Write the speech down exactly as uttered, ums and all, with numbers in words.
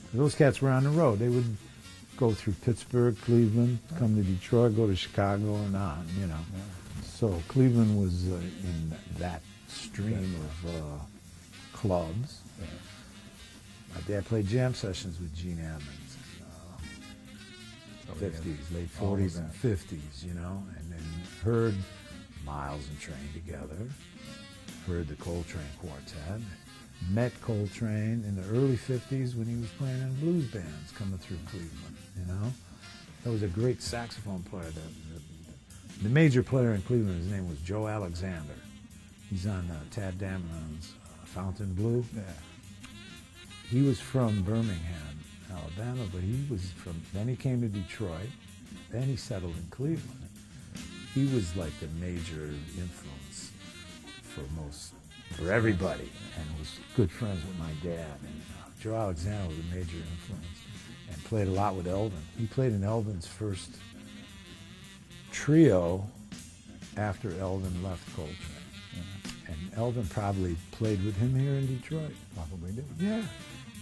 Those cats were on the road. They would go through Pittsburgh, Cleveland, come to Detroit, go to Chicago, and on, you know. Yeah. So Cleveland was uh, in that stream of uh, clubs. Yeah. My dad played jam sessions with Gene Ammons in So the we had fifties, late all of forties and that. fifties, you know, and then heard Miles and Train together, heard the Coltrane Quartet, met Coltrane in the early fifties when he was playing in blues bands coming through Cleveland, you know. That was a great saxophone player. The, the, the major player in Cleveland, his name was Joe Alexander. He's on uh, Tad Damonon's uh, Fountain Blue. Yeah. He was from Birmingham, Alabama, but he was from, then he came to Detroit, then he settled in Cleveland. He was like the major influence for most, for everybody, and was good friends with my dad. And uh, Joe Alexander was a major influence and played a lot with Elvin. He played in Elvin's first trio after Elvin left Coltrane. Yeah. And Elvin probably played with him here in Detroit. Probably did. Yeah.